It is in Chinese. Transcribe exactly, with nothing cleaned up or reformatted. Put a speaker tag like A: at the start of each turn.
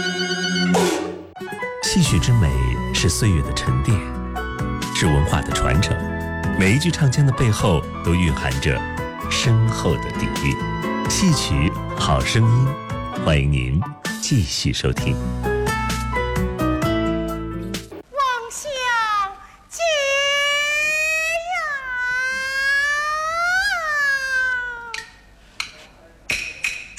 A: 戏曲之美是岁月的沉淀，是文化的传承。每一句唱腔的背后都蕴含着深厚的底蕴。戏曲好声音，欢迎您继续收听。